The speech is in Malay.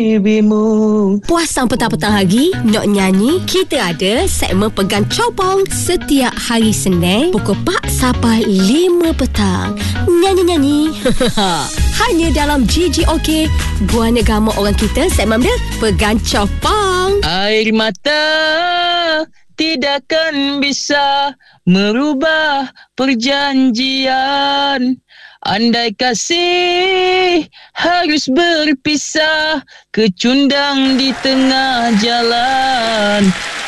dirimu. Puasang petang-petang lagi, nak nyanyi, kita ada segmen Pegang Copong setiap hari Senin pukul 4 sampai 5 petang. Nyanyi-nyanyi. Hanya dalam GGOK, Buah Negama Orang Kita, segmen dia Pegang Copong. Air mata tidakkan bisa merubah perjanjian. Andai kasih harus berpisah, kecundang di tengah jalan.